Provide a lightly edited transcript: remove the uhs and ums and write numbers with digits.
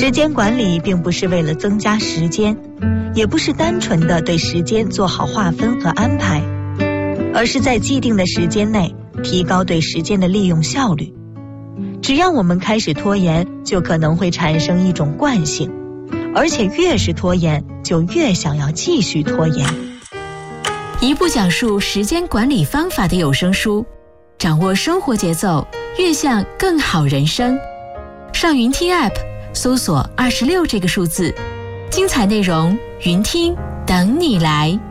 时间管理并不是为了增加时间，也不是单纯的对时间做好划分和安排，而是在既定的时间内提高对时间的利用效率。只要我们开始拖延，就可能会产生一种惯性，而且越是拖延，就越想要继续拖延。 一部讲述时间管理方法的有声书，掌握生活节奏，越向更好人生。上云听 App 搜索26这个数字，精彩内容云听等你来。